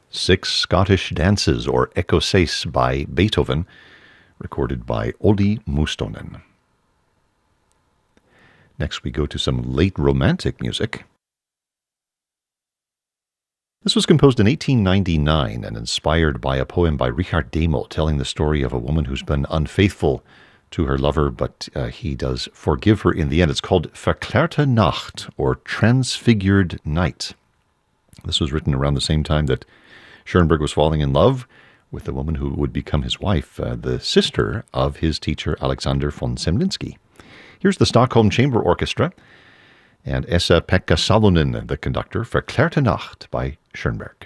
Six Scottish Dances, or Écossaise, by Beethoven, recorded by Olli Mustonen. Next we go to some late Romantic music. This was composed in 1899 and inspired by a poem by Richard Demel telling the story of a woman who's been unfaithful to her lover, but he does forgive her in the end. It's called Verklärte Nacht, or Transfigured Night. This was written around the same time that Schoenberg was falling in love with the woman who would become his wife, the sister of his teacher Alexander von Semlinsky. Here's the Stockholm Chamber Orchestra and Esa-Pekka Salonen, the conductor, Verklärte Nacht by Schoenberg.